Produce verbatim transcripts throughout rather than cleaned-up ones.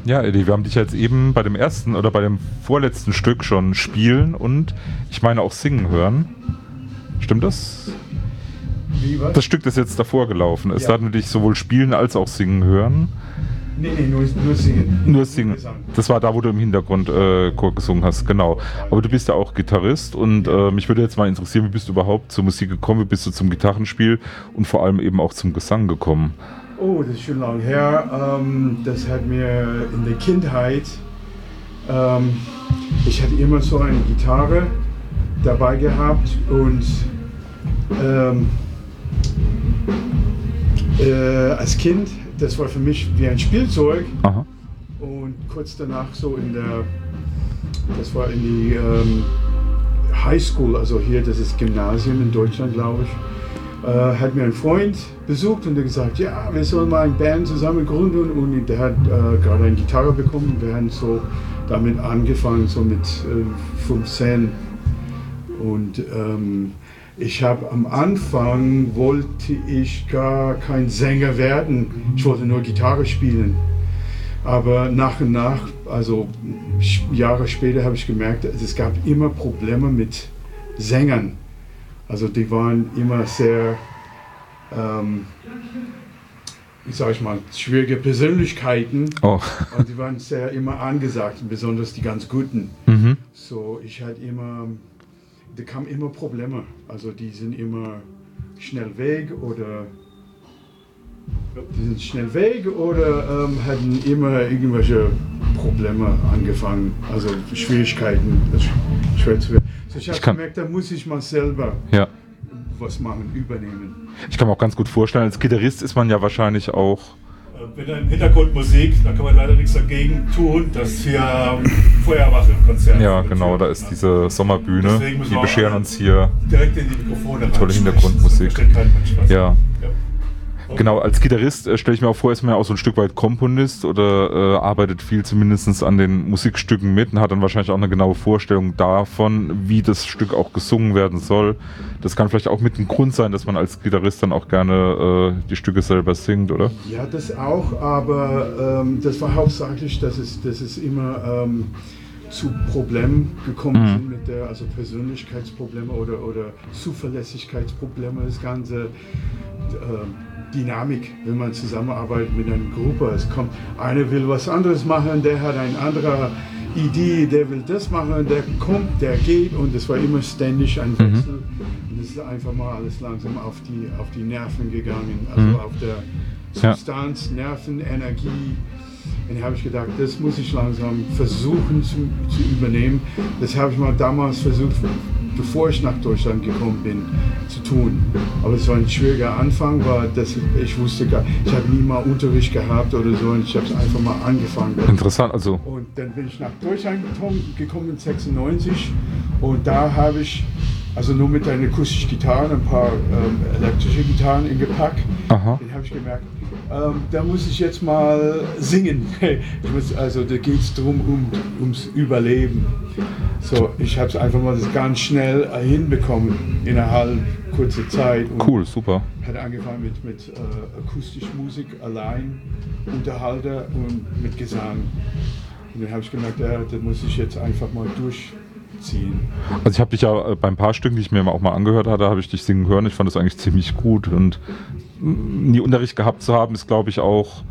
Ja, Eddie, wir haben dich jetzt eben bei dem ersten oder bei dem vorletzten Stück schon spielen und ich meine auch singen hören. Stimmt das? Wie, was? Das Stück, das jetzt davor gelaufen ist, Ja. da hatten wir dich sowohl spielen als auch singen hören. Nee, nee, nur, nur singen. Nur singen. Gesang. Das war da, wo du im Hintergrund äh, Chor gesungen hast, genau. Aber du bist ja auch Gitarrist und äh, mich würde jetzt mal interessieren, wie bist du überhaupt zur Musik gekommen, wie bist du zum Gitarrenspiel und vor allem eben auch zum Gesang gekommen? Oh, das ist schon lange her. Ähm, das hat mir in der Kindheit, ähm, ich hatte immer so eine Gitarre dabei gehabt und ähm, äh, als Kind, das war für mich wie ein Spielzeug. Aha. Und kurz danach so in der, das war in die ähm, High School, also hier, das ist Gymnasium in Deutschland, glaube ich, äh, hat mir ein Freund besucht und der gesagt, ja, wir sollen mal eine Band zusammen gründen und der hat äh, gerade eine Gitarre bekommen. Wir haben so damit angefangen, so mit äh, fünfzehn und ähm, ich habe am Anfang wollte ich gar kein Sänger werden, ich wollte nur Gitarre spielen. Aber nach und nach, also Jahre später, habe ich gemerkt, es gab immer Probleme mit Sängern. Also die waren immer sehr, ähm, wie sag ich mal, schwierige Persönlichkeiten. Oh. Und die waren sehr immer angesagt, besonders die ganz Guten. Mhm. So, ich hatte immer, da kamen immer Probleme. Also die sind immer schnell weg oder die sind schnell weg oder ähm, hatten immer irgendwelche Probleme angefangen, also Schwierigkeiten, das ist schwer zu werden. So, ich habe gemerkt, da muss ich mal selber ja. was machen, übernehmen. Ich kann mir auch ganz gut vorstellen, als Gitarrist ist man ja wahrscheinlich auch... Wenn im Hintergrund Musik, da kann man leider nichts dagegen tun, dass hier Feuerwache-Konzert. Ja, genau, da ist diese Sommerbühne, die bescheren uns hier direkt in die Mikrofone tolle Hintergrundmusik. Ja. Ja. Genau, als Gitarrist äh, stelle ich mir auch vor, ist man ja auch so ein Stück weit Komponist oder äh, arbeitet viel zumindest an den Musikstücken mit und hat dann wahrscheinlich auch eine genaue Vorstellung davon, wie das Stück auch gesungen werden soll. Das kann vielleicht auch mit ein Grund sein, dass man als Gitarrist dann auch gerne äh, die Stücke selber singt, oder? Ja, das auch, aber ähm, das war hauptsächlich, dass es, dass es immer ähm, zu Problemen gekommen Mhm. sind mit der, also Persönlichkeitsprobleme oder, oder Zuverlässigkeitsprobleme, das ganze ähm, Dynamik, wenn man zusammenarbeitet mit einer Gruppe. Es kommt, einer will was anderes machen, der hat eine andere Idee, der will das machen, der kommt, der geht und es war immer ständig ein Wechsel. Mhm. Und es ist einfach mal alles langsam auf die, auf die Nerven gegangen, also Mhm. auf der Substanz, ja. Nerven, Energie. Und da habe ich gedacht, das muss ich langsam versuchen zu, zu übernehmen. Das habe ich mal damals versucht, bevor ich nach Deutschland gekommen bin, zu tun. Aber es war ein schwieriger Anfang, weil das, ich wusste gar, ich habe nie mal Unterricht gehabt oder so und ich habe es einfach mal angefangen. Interessant, also. Und dann bin ich nach Deutschland gekommen in sechsundneunzig und da habe ich also nur mit einer akustischen Gitarre, ein paar ähm, elektrische Gitarren in Gepäck. Aha. Den habe ich gemerkt, ähm, da muss ich jetzt mal singen. Ich muss, also da geht es darum, um, ums Überleben. So, ich habe es einfach mal das ganz schnell hinbekommen, innerhalb kurzer Zeit. Und cool, super. Hat angefangen mit, mit äh, akustischer Musik allein, Unterhalter und mit Gesang. Und dann habe ich gemerkt, ja, da muss ich jetzt einfach mal durchziehen. Also ich habe dich ja bei ein paar Stücken, die ich mir auch mal angehört hatte, habe ich dich singen hören. Ich fand das eigentlich ziemlich gut und nie Unterricht gehabt zu haben, ist glaube ich auch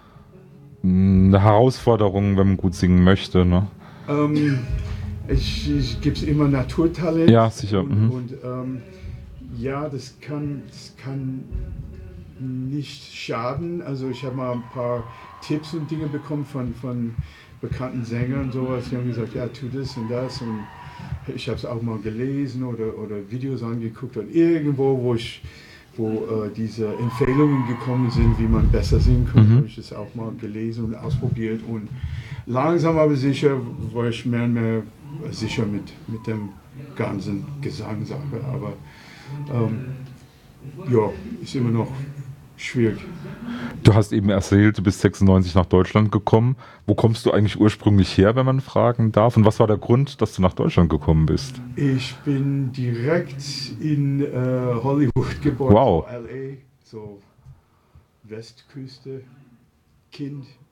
eine Herausforderung, wenn man gut singen möchte. Ne? Ähm, ich ich gibt es immer Naturtalent. Ja, sicher. Und, mhm. und ähm, ja, das kann, das kann nicht schaden. Also ich habe mal ein paar Tipps und Dinge bekommen von, von bekannten Sängern und sowas. Die haben gesagt, ja, tu das und das. Und ich habe es auch mal gelesen oder, oder Videos angeguckt und irgendwo, wo ich wo äh, diese Empfehlungen gekommen sind, wie man besser singen kann, mhm. habe ich das auch mal gelesen und ausprobiert. Und langsam aber sicher war ich mehr und mehr sicher mit, mit dem ganzen Gesangssache. Aber ähm, ja, ist immer noch schwierig. Du hast eben erzählt, du bist sechsundneunzig nach Deutschland gekommen. Wo kommst du eigentlich ursprünglich her, wenn man fragen darf? Und was war der Grund, dass du nach Deutschland gekommen bist? Ich bin direkt in äh, Hollywood geboren, wow. so L A, so Westküste, Kind.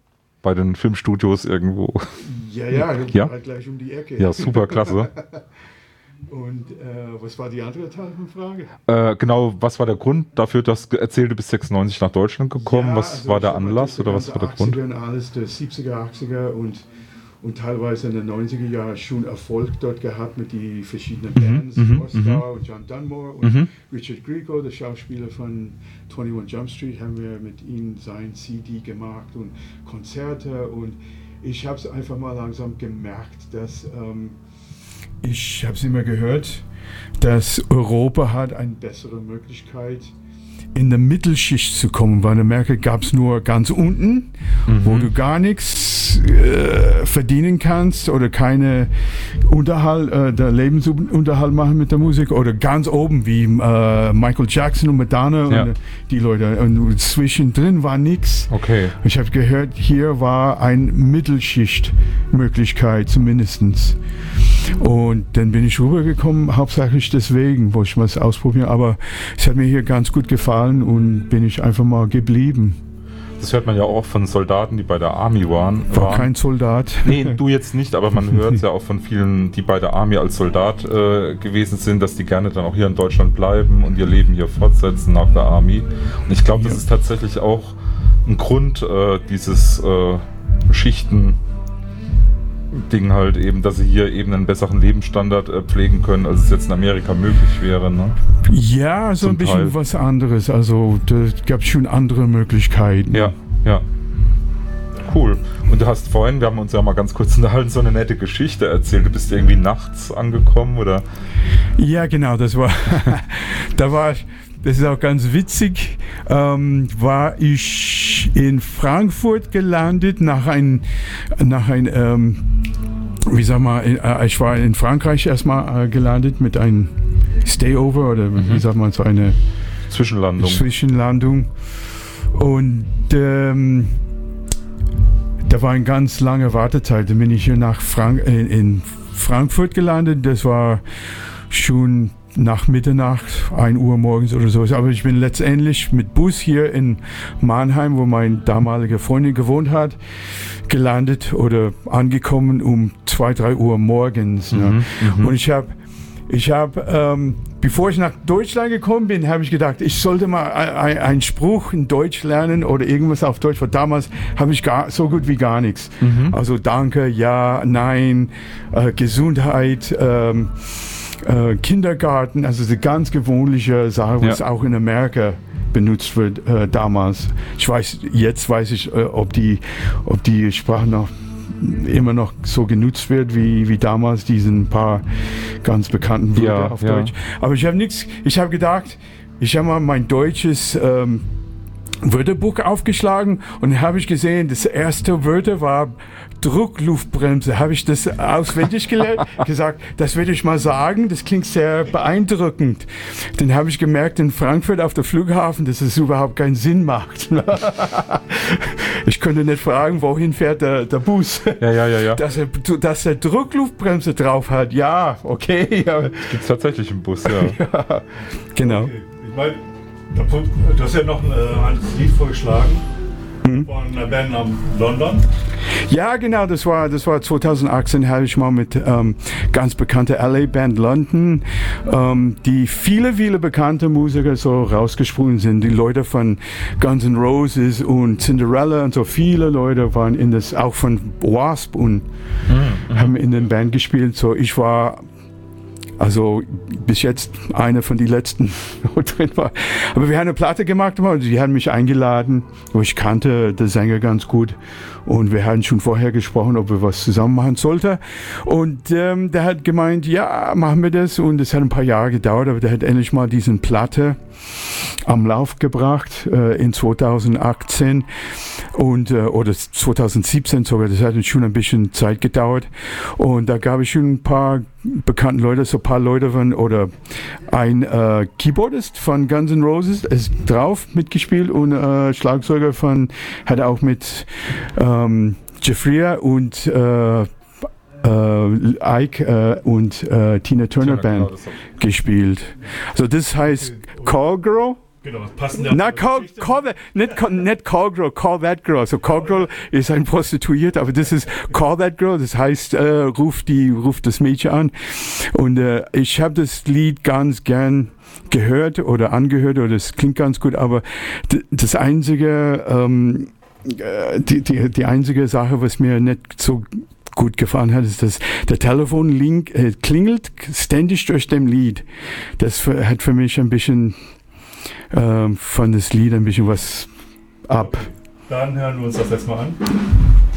bei den Filmstudios irgendwo. Ja, ja, das ja? war gleich um die Ecke. Ja, super, klasse. Und äh, was war die andere Teil der Frage? Äh, genau, was war der Grund dafür, dass du erzählt, du bist sechsundneunzig nach Deutschland gekommen? Ja, was also war der Anlass oder was war der Grund? achtziger und alles, der siebziger, achtziger und, und teilweise in den neunziger Jahren schon Erfolg dort gehabt mit den verschiedenen Bands, mhm, Rockstar und John Dunmore und mhm. Richard Grieco, der Schauspieler von einundzwanzig Jump Street, haben wir mit ihm sein C D gemacht und Konzerte und ich habe es einfach mal langsam gemerkt, dass ähm, ich habe es immer gehört, dass Europa hat eine bessere Möglichkeit, in der Mittelschicht zu kommen, weil in Amerika gab es nur ganz unten, mhm. wo du gar nichts äh, verdienen kannst oder keine Unterhalt, äh, der Lebensunterhalt machen mit der Musik oder ganz oben wie äh, Michael Jackson und Madonna ja. und die Leute und zwischendrin war nichts. Okay. Ich habe gehört, hier war eine Mittelschichtmöglichkeit zumindest. Und dann bin ich rübergekommen, hauptsächlich deswegen, wollte ich mal es ausprobieren, aber es hat mir hier ganz gut gefallen und bin ich einfach mal geblieben. Das hört man ja auch von Soldaten, die bei der Army waren. War waren. kein Soldat. Nee, du jetzt nicht, aber man hört es ja auch von vielen, die bei der Army als Soldat äh, gewesen sind, dass die gerne dann auch hier in Deutschland bleiben und ihr Leben hier fortsetzen nach der Army. Und ich glaube, das ist tatsächlich auch ein Grund, äh, dieses äh, Schichten Ding halt eben, dass sie hier eben einen besseren Lebensstandard äh, pflegen können, als es jetzt in Amerika möglich wäre. Ne? Ja, so Zum ein bisschen Teil. was anderes. Also da gab es schon andere Möglichkeiten. Ja, ja. Cool. Und du hast vorhin, wir haben uns ja mal ganz kurz unterhalten, so eine nette Geschichte erzählt. Du bist irgendwie nachts angekommen, oder? Ja, genau, das war, da war ich, das ist auch ganz witzig, ähm, war ich in Frankfurt gelandet nach ein, nach ein, ähm, wie sag mal, äh, ich war in Frankreich erstmal äh, gelandet mit einem Stayover oder mhm. wie sagt man, so eine Zwischenlandung. Zwischenlandung. Und ähm, da war eine ganz lange Wartezeit. Dann bin ich hier nach Frank in, in Frankfurt gelandet. Das war schon nach Mitternacht, ein Uhr morgens oder so. Aber ich bin letztendlich mit Bus hier in Mannheim, wo meine damalige Freundin gewohnt hat, gelandet oder angekommen um zwei, drei Uhr morgens. Mhm, ne? mhm. Und ich habe, ich habe, ähm, bevor ich nach Deutschland gekommen bin, habe ich gedacht, ich sollte mal ein, einen Spruch in Deutsch lernen oder irgendwas auf Deutsch, weil damals habe ich gar, so gut wie gar nichts. Mhm. Also danke, ja, nein, äh, Gesundheit, ähm, Äh, Kindergarten, also die ganz gewöhnliche Sache, was ja. auch in Amerika benutzt wird äh, damals. Ich weiß, jetzt weiß ich, äh, ob die, ob die Sprache noch immer noch so genutzt wird wie, wie damals, diesen paar ganz bekannten Wörter ja, auf ja. Deutsch. Aber ich habe nichts, ich habe gedacht, ich habe mal mein deutsches ähm, Wörterbuch aufgeschlagen und habe ich gesehen, das erste Wörter war Druckluftbremse. Habe ich das auswendig gelernt, gesagt, das werde ich mal sagen, das klingt sehr beeindruckend. Dann habe ich gemerkt in Frankfurt auf der Flughafen, dass es überhaupt keinen Sinn macht. Ich konnte nicht fragen, wohin fährt der, der Bus. Ja, ja, ja, ja. Dass er, dass er Druckluftbremse drauf hat, ja, okay. Ja. Gibt es tatsächlich im Bus, ja. Ja, genau. Okay. Ich meine, du hast ja noch ein äh, anderes Lied vorgeschlagen mhm. von einer Band namens London. Ja, genau, das war, das war zweitausendachtzehn, habe ich mal mit ähm, ganz bekannter L A-Band London, ähm, die viele, viele bekannte Musiker so rausgesprungen sind. Die Leute von Guns N' Roses und Cinderella und so, viele Leute waren in das, auch von Wasp und mhm. haben in den Band gespielt. So, ich war also bis jetzt einer von den letzten, wo drin war. Aber wir haben eine Platte gemacht und die haben mich eingeladen. Ich kannte den Sänger ganz gut und wir hatten schon vorher gesprochen, ob wir was zusammen machen sollten. Und ähm, der hat gemeint, ja, machen wir das. Und es hat ein paar Jahre gedauert, aber der hat endlich mal diesen Platte am Lauf gebracht äh, in zweitausendachtzehn und äh, oder zweitausendsiebzehn sogar. Das hat schon ein bisschen Zeit gedauert. Und da gab es schon ein paar bekannten Leute, so ein paar Leute von, oder ein äh, Keyboardist von Guns N' Roses ist drauf mitgespielt und äh, Schlagzeuger von, hat auch mit ähm, Jeffrey und äh, äh, Ike äh, und äh, Tina Turner Band gespielt. Also das heißt Call Girl Genau, passend. Na, call, call that, nicht, nicht Call Girl, Call That Girl. Also Call Girl ist ein Prostituiert, aber das ist Call That Girl, das heißt, äh, ruf, die, ruf das Mädchen an. Und äh, ich habe das Lied ganz gern gehört oder angehört, oder es klingt ganz gut, aber d- das einzige, ähm, die, die, die einzige Sache, was mir nicht so gut gefallen hat, ist, dass der Telefonlink äh, klingelt ständig durch dem Lied. Das für, hat für mich ein bisschen äh, von das Lied ein bisschen was ab. Dann hören wir uns das jetzt mal an.